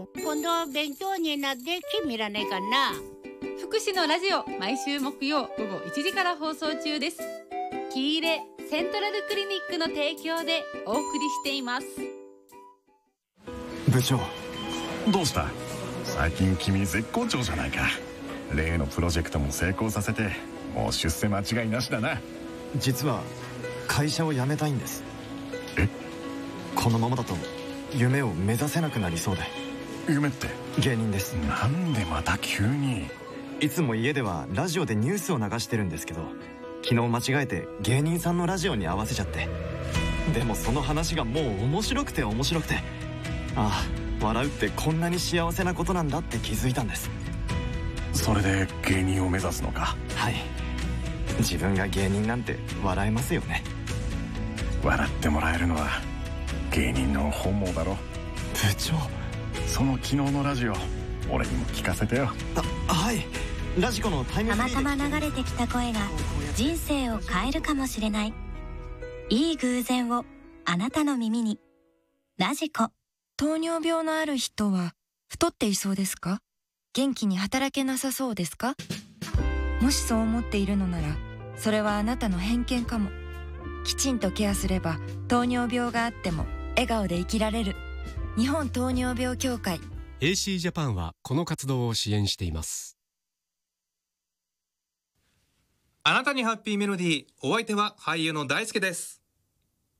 今度勉強になって決めらないかな。 福祉のラジオ、毎週木曜午後1時から放送中です。キーレセントラルクリニックの提供でお送りしています。 部長、 どうした？最近君絶好調じゃないか。例のプロジェクトも成功させて、もう出世間違いなしだな。 実は会社を辞めたいんです。 え？ このままだと夢を目指せなくなりそうで。 夢って？ 芸人です。 なんでまた急に。 いつも家ではラジオでニュースを流してるんですけど、昨日間違えて芸人さんのラジオに合わせちゃって。でもその話がもう面白くて、ああ、笑うってこんなに幸せなことなんだって気づいたんです。 それで芸人を目指すのか？ はい。自分が芸人なんて笑えますよね。 笑ってもらえるのは芸人の本望だろ。 部長、 その昨日のラジオ、俺にも聞かせてよ。 はい。ラジコのタイムフリーでたまたま流れてきた声が人生を変えるかもしれない。いい偶然をあなたの耳に。ラジコ。 糖尿病のある人は太っていそうですか？元気に働けなさそうですか？もしそう思っているのなら、それはあなたの偏見かも。きちんとケアすれば糖尿病があっても笑顔で生きられる。日本糖尿病協会 AC ジャパンはこの活動を支援しています。 あなたにハッピーメロディー、お相手は俳優の大輔です。